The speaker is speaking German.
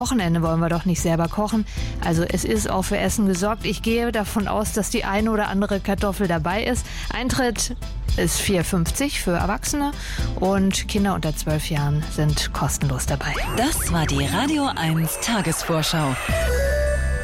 Wochenende wollen wir doch nicht selber kochen. Also es ist auch für Essen gesorgt. Ich gehe davon aus, dass die eine oder andere Kartoffel dabei ist. Eintritt ist 4,50 für Erwachsene und Kinder unter 12 Jahren sind kostenlos dabei. Das war die Radio 1 Tagesvorschau.